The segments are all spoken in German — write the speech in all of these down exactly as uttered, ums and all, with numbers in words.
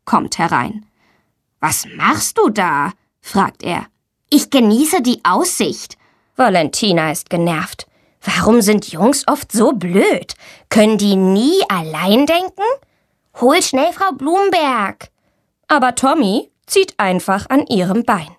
kommt herein. »Was machst du da?« fragt er. »Ich genieße die Aussicht.« Valentina ist genervt. Warum sind Jungs oft so blöd? Können die nie allein denken? Hol schnell Frau Blumberg. Aber Tommy zieht einfach an ihrem Bein.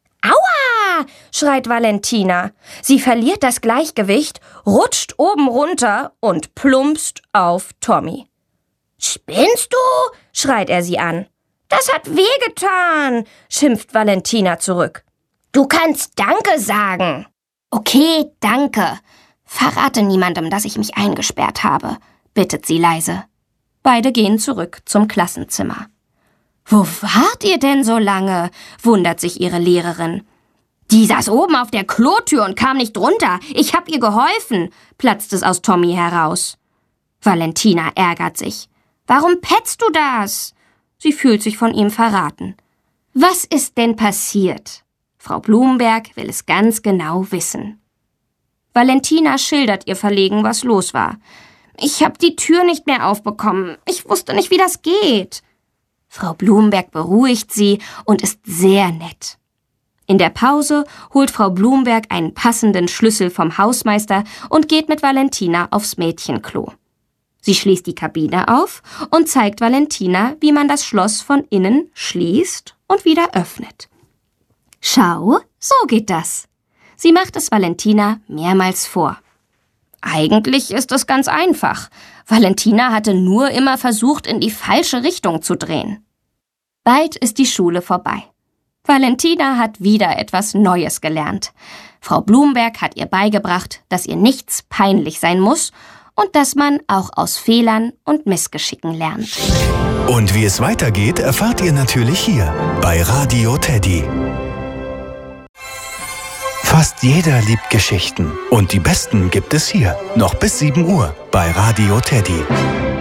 »Aua!« schreit Valentina. Sie verliert das Gleichgewicht, rutscht oben runter und plumpst auf Tommy. »Spinnst du?« schreit er sie an. »Das hat wehgetan«, schimpft Valentina zurück. »Du kannst Danke sagen.« »Okay, danke. Verrate niemandem, dass ich mich eingesperrt habe«, bittet sie leise. Beide gehen zurück zum Klassenzimmer. »Wo wart ihr denn so lange?« wundert sich ihre Lehrerin. »Die saß oben auf der Klotür und kam nicht runter. Ich hab ihr geholfen«, platzt es aus Tommy heraus. Valentina ärgert sich. »Warum petzt du das?« Sie fühlt sich von ihm verraten. »Was ist denn passiert?« Frau Blumberg will es ganz genau wissen. Valentina schildert ihr verlegen, was los war. »Ich hab die Tür nicht mehr aufbekommen. Ich wusste nicht, wie das geht.« Frau Blumberg beruhigt sie und ist sehr nett. In der Pause holt Frau Blumberg einen passenden Schlüssel vom Hausmeister und geht mit Valentina aufs Mädchenklo. Sie schließt die Kabine auf und zeigt Valentina, wie man das Schloss von innen schließt und wieder öffnet. »Schau, so geht das.« Sie macht es Valentina mehrmals vor. Eigentlich ist es ganz einfach. Valentina hatte nur immer versucht, in die falsche Richtung zu drehen. Bald ist die Schule vorbei. Valentina hat wieder etwas Neues gelernt. Frau Blumberg hat ihr beigebracht, dass ihr nichts peinlich sein muss und dass man auch aus Fehlern und Missgeschicken lernt. Und wie es weitergeht, erfahrt ihr natürlich hier bei Radio Teddy. Fast jeder liebt Geschichten und die besten gibt es hier, noch bis sieben Uhr bei Radio Teddy.